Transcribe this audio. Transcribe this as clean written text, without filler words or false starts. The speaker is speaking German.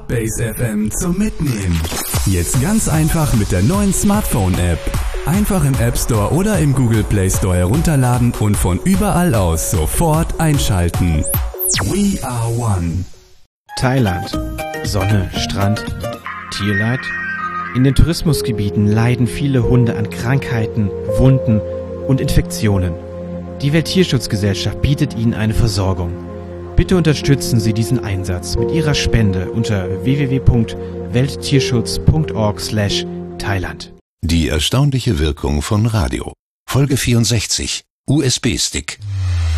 Base FM zum Mitnehmen. Jetzt ganz einfach mit der neuen Smartphone-App. Einfach im App Store oder im Google Play Store herunterladen und von überall aus sofort einschalten. We are one. Thailand. Sonne, Strand, Tierleid. In den Tourismusgebieten leiden viele Hunde an Krankheiten, Wunden und Infektionen. Die Welttierschutzgesellschaft bietet ihnen eine Versorgung. Bitte unterstützen Sie diesen Einsatz mit Ihrer Spende unter www.welttierschutz.org/Thailand. Die erstaunliche Wirkung von Radio. Folge 64. USB-Stick.